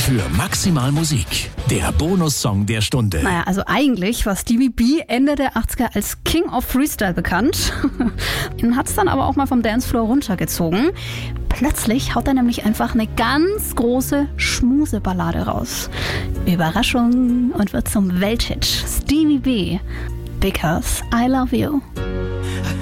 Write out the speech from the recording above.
für Maximal Musik, der Bonussong der Stunde. Naja, also eigentlich war Stevie B Ende der 80er als King of Freestyle bekannt. Ihn hat es dann aber auch mal vom Dancefloor runtergezogen. Plötzlich haut er nämlich einfach eine ganz große Schmuseballade raus. Überraschung und wird zum Welthit. Stevie B. Because I Love You.